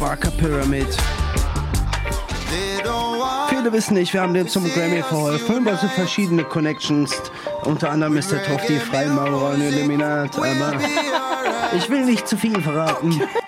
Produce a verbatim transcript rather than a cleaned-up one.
Barker Pyramid. Viele wissen nicht, wir haben den zum Grammy verholfen, weil so verschiedene Connections, unter anderem Mister Toff, die Freimaurer und Illuminat, aber ich will nicht zu viel verraten.